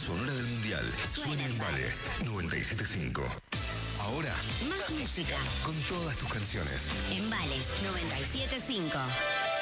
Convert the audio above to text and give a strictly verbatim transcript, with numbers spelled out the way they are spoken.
sonora del Mundial. Suena en Vale noventa y siete punto cinco. Ahora, más música. Con todas tus canciones. En Vale noventa y siete punto cinco.